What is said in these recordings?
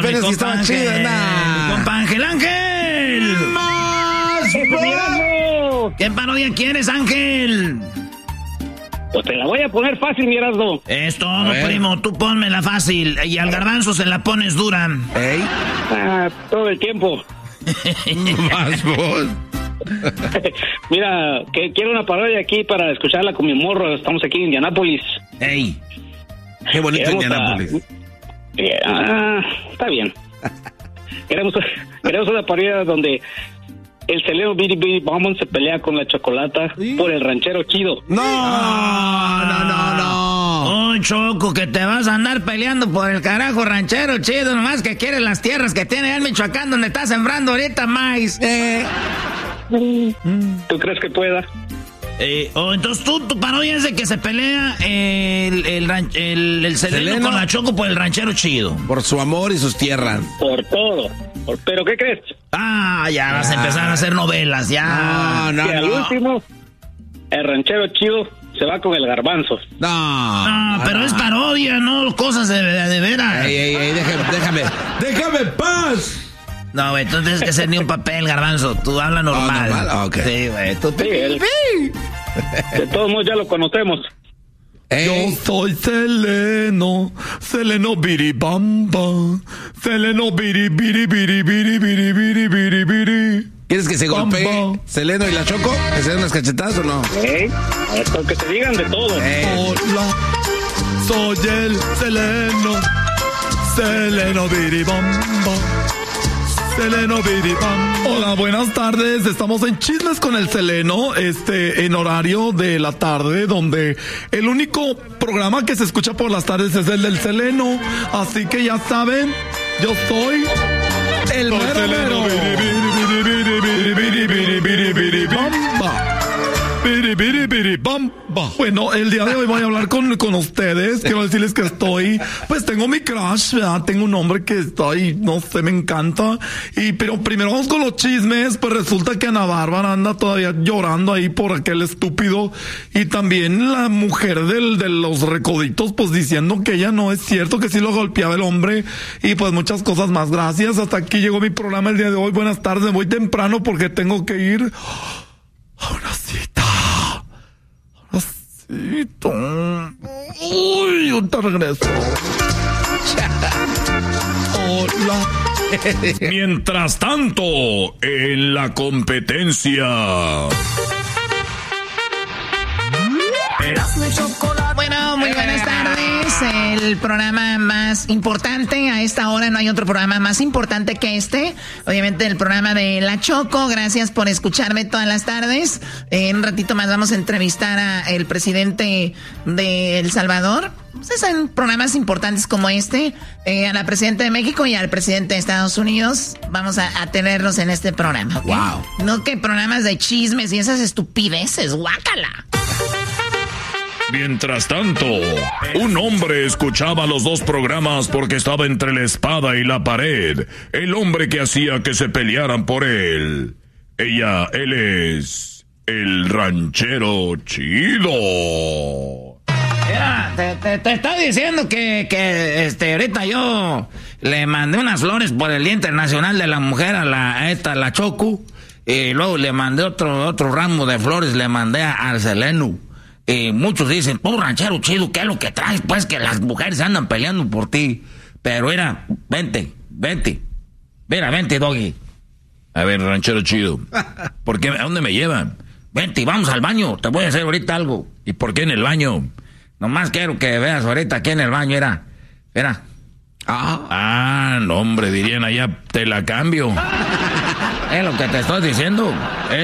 apenas estaba chido, Compa Ángel. ¡Más! ¿Qué parodia quieres, Ángel? Pues te la voy a poner fácil, mi Erasmo. Es todo, primo. Tú pónmela fácil. Y al garbanzo se la pones dura. ¿Ey? Todo el tiempo. Más vos. Mira, que quiero una parodia aquí para escucharla con mi morro. Estamos aquí en Indianápolis. ¡Ey! Qué bonito Indianápolis. Está bien. Queremos una parodia donde el Seleno Biri Biri Bombón se pelea con la Chocolata por el ranchero chido. No. Oh, Choco, que te vas a andar peleando por el carajo ranchero chido, nomás que quieres las tierras que tiene allá en Michoacán donde está sembrando ahorita maíz. ¿Tú crees que pueda? Entonces tu parodia es de que se pelea el Seleno con la Choco por el ranchero chido. Por su amor y sus tierras. Por todo. ¿Pero qué crees? Ya vas a empezar a hacer novelas, ya. No. Al último, el ranchero chido se va con el garbanzo. No, pero es parodia, no cosas de veras. Ey, déjame paz. No, güey, tú tienes que hacer ni un papel, garbanzo. Tú habla normal. ¿Normal? Okay. Sí, güey. De todos modos ya lo conocemos. Yo soy Seleno biribamba, Seleno biribiri. ¿Quieres que se golpee Seleno y la Choco? ¿Que se den unas cachetadas o no? Esto que te digan de todo. Hola, soy el Seleno biribamba. Seleno biribamba. Hola, buenas tardes. Estamos en Chismes con el Seleno, en horario de la tarde, donde el único programa que se escucha por las tardes es el del Seleno. Así que ya saben, yo soy el mero. Bueno, el día de hoy voy a hablar con ustedes. Quiero decirles que tengo mi crush, ¿verdad? Tengo un hombre que no sé, me encanta. Pero primero vamos con los chismes. Pues resulta que Ana Bárbara anda todavía llorando ahí por aquel estúpido. Y también la mujer de los recoditos, pues diciendo que ella no es cierto, que sí lo golpeaba el hombre. Y pues muchas cosas más. Gracias. Hasta aquí llegó mi programa el día de hoy. Buenas tardes. Me voy temprano porque tengo que ir a una cita. Uy, yo te regreso. Hola. Mientras tanto, en la competencia. Bueno, muy buenas tardes. El programa más importante a esta hora, no hay otro programa más importante que este. Obviamente el programa de La Choco. Gracias por escucharme todas las tardes. En un ratito más vamos a entrevistar a el presidente de El Salvador. Pues en programas importantes como este, a la presidenta de México y al presidente de Estados Unidos. Vamos a tenerlos en este programa, ¿okay? Wow. No que programas de chismes y esas estupideces, guácala. Mientras tanto, un hombre escuchaba los dos programas porque estaba entre la espada y la pared. El hombre que hacía que se pelearan por él. Él es el ranchero chido. Mira, te está diciendo que ahorita yo le mandé unas flores por el Día Internacional de la Mujer a la Choco. Y luego le mandé otro ramo de flores, le mandé al Seleno. Muchos dicen, ranchero chido, ¿qué es lo que traes? Pues que las mujeres andan peleando por ti. Pero mira, vente. Mira, vente, Doggy. A ver, ranchero chido, ¿por qué? ¿A dónde me llevan? Vente, vamos al baño, te voy a hacer ahorita algo. ¿Y por qué en el baño? Nomás quiero que veas ahorita aquí en el baño, Mira. No, hombre, dirían allá, te la cambio. Es lo que te estoy diciendo.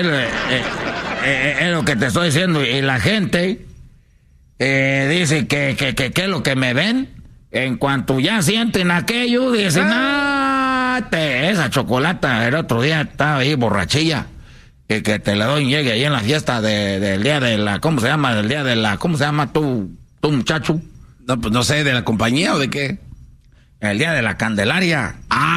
Es lo que te estoy diciendo. Y la gente dice que es lo que me ven. En cuanto ya sienten aquello, dicen, esa chocolata. El otro día estaba ahí borrachilla. Que te la doy y llegue ahí en la fiesta del día de la... ¿Cómo se llama? Del día de la... ¿Cómo se llama tu muchacho? No, pues no sé, ¿de la compañía o de qué? El día de la Candelaria.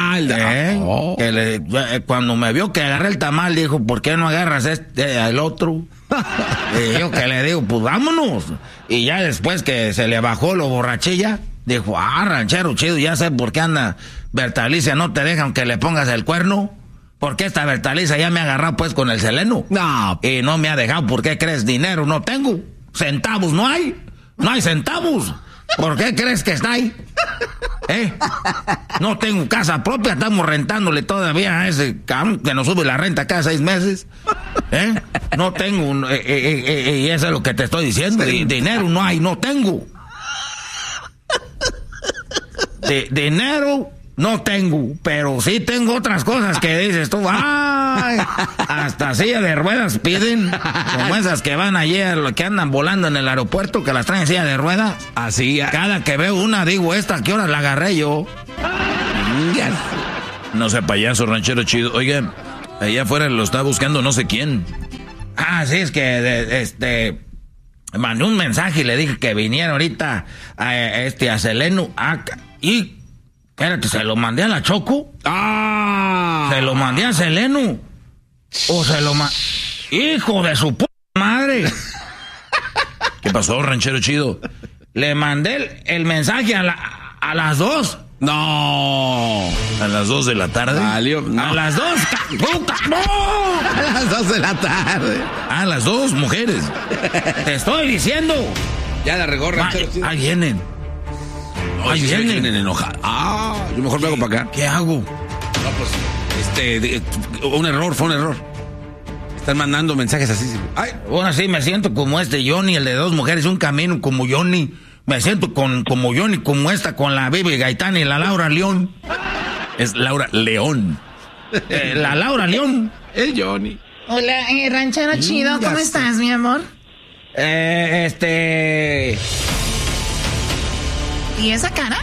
Cuando me vio que agarré el tamal, dijo, ¿por qué no agarras el otro? Y yo que le digo, pues vámonos. Y ya después que se le bajó lo borrachilla, dijo, ranchero chido, ya sé por qué anda Bertalicia no te deja aunque le pongas el cuerno. Porque esta Bertalicia ya me ha agarrado pues con el Seleno. No. Y no me ha dejado, ¿por qué crees? Dinero no tengo. Centavos no hay. No hay centavos. ¿Por qué crees que está ahí? No tengo casa propia, estamos rentándole todavía a ese cabrón que nos sube la renta cada 6 meses. No tengo, y eso es lo que te estoy diciendo. Dinero no hay, no tengo. Dinero no tengo, pero sí tengo otras cosas que dices tú. ¡Ay! Hasta silla de ruedas piden, como esas que van ayer, que andan volando en el aeropuerto, que las traen en silla de ruedas. Así. Cada que veo una, digo, ¿esta qué horas la agarré yo? No sé, payaso, ranchero chido. Oigan, allá afuera lo está buscando no sé quién. Sí, es que mandé un mensaje y le dije que viniera ahorita a Seleno. Y espérate, ¿se lo mandé a la Choco? ¿Se lo mandé a Seleno? ¿O se lo ¡hijo de su puta madre! ¿Qué pasó, ranchero chido? Le mandé el mensaje a las 2. No. ¿A las 2 de la tarde? Valió, no. A las 2, puta, no. A las 2 de la tarde. A las 2, mujeres. Te estoy diciendo. Ya la regó, ranchero chido. Ahí vienen. No, ahí vienen enojados. Yo mejor me hago para acá. ¿Qué hago? No, pues, un error, fue un error. Están mandando mensajes así. Ay, bueno, sí, me siento como Johnny, el de 2 mujeres, un camino como Johnny. Me siento como Johnny, como esta, con la Bibi Gaitán y la Laura León. Es Laura León. La Laura León. Es Johnny. Hola, ranchero chido, ¿cómo estás, mi amor? ¿Y esa cara?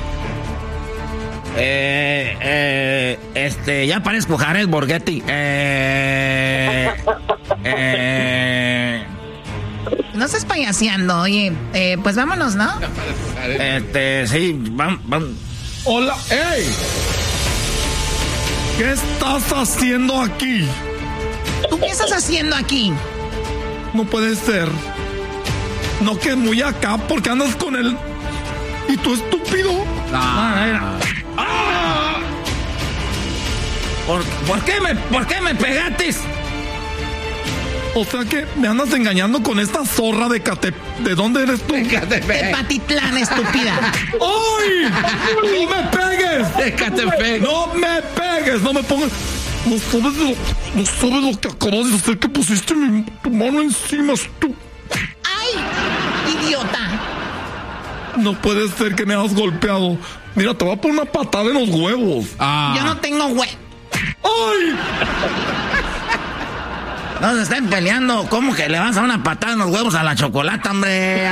Ya parezco Jared Borghetti. No estás payaseando, oye, pues vámonos, ¿no? Sí, vamos. Hola, ¡ey! ¿Qué estás haciendo aquí? ¿Tú qué estás haciendo aquí? No puede ser. No, que muy acá, porque andas con él. ¿Y tú, estúpido? ¿Por qué me pegaste? O sea que me andas engañando con esta zorra de ¿De dónde eres tú? De Patitlán, estúpida. ¡Ay! ¡No me pegues! De Catepec. ¡No me pegues! ¡No me pongas! No sabes lo que acabas de hacer, que pusiste tu mano encima, tú. ¡Ay! ¡Idiota! No puede ser que me hayas golpeado. Mira, te voy a poner una patada en los huevos. Yo no tengo ¡Ay! No se estén peleando. ¿Cómo que le vas a una patada en los huevos a la chocolata, hombre?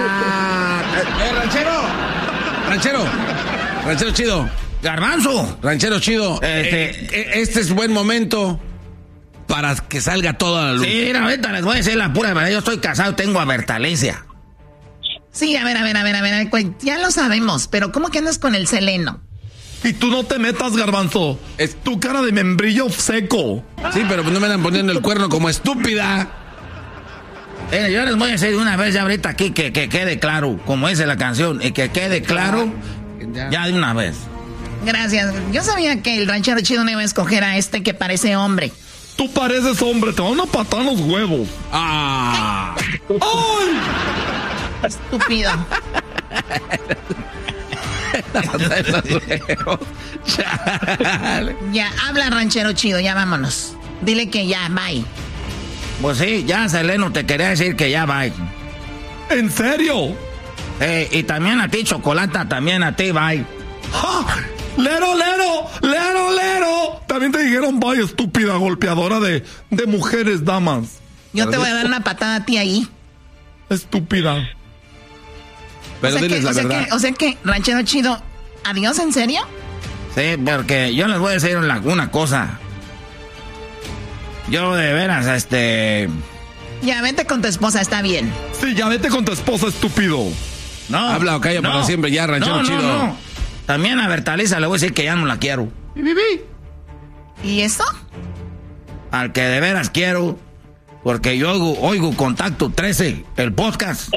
Ranchero chido. Garbanzo. Ranchero chido. Este es buen momento para que salga toda la luz. Sí, mira, ahorita les voy a decir la pura verdad. Yo estoy casado, tengo a Bertalicia. Sí, a ver, ya lo sabemos, pero ¿cómo que andas con el Seleno? Y tú no te metas, Garbanzo. Es tu cara de membrillo seco. Sí, pero no me andan poniendo el cuerno como estúpida. Yo les voy a decir de una vez ya ahorita aquí que quede claro, como dice la canción, y que quede claro ya de una vez. Gracias. Yo sabía que el ranchero chido no iba a escoger a este que parece hombre. Tú pareces hombre, te van a patar los huevos. ¡Ay! Estúpido. Ya, habla, ranchero chido, ya vámonos. Dile que ya, bye. Pues sí, ya, Seleno, te quería decir que ya bye. ¿En serio? Y también a ti, Chocolata, también a ti, bye. ¡Ja! ¡Lero! También te dijeron bye, estúpida golpeadora de mujeres, damas. Yo te voy a dar una patada a ti ahí. Estúpida. Pero diles la verdad. O sea que, ranchero chido, ¿adiós, en serio? Sí, porque yo les voy a decir una cosa. Yo de veras, Ya, vete con tu esposa, está bien. Sí, ya vete con tu esposa, estúpido. No. Habla o calla para siempre, ya, ranchero chido. No. También a Bertaliza le voy a decir que ya no la quiero. ¿Y eso? Al que de veras quiero, porque yo oigo Contacto 13, el podcast,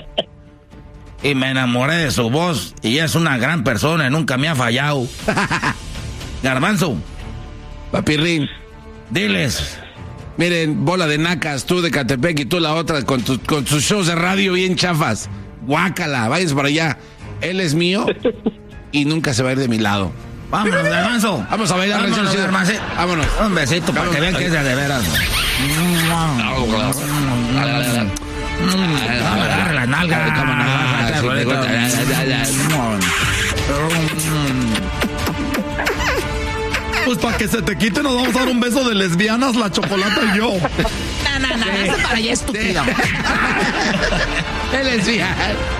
y me enamoré de su voz, y es una gran persona y nunca me ha fallado. Garbanzo, Papirrín. diles. Miren, bola de nacas, tú de Catepec y tú la otra con tus shows de radio bien chafas. Guácala, váyanse para allá. Él es mío y nunca se va a ir de mi lado. Vámonos, Garbanzo. Vamos a bailar, vámonos, Garbanzo. Vámonos. Un besito para que vean que es de veras. Agarra la nalga. Pues para que se te quite nos vamos a dar un beso de lesbianas, la Chocolata y yo. No, hazte para allá, estúpido. Él es lesbiana.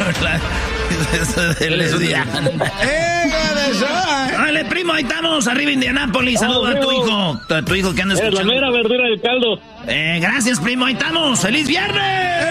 Él es lesbiana. Dale, primo, ahí estamos, arriba Indianápolis. Saludos a tu hijo. A tu hijo que anda escuchando. Es la mera verdura del caldo. Gracias, primo, ahí estamos. ¡Feliz viernes!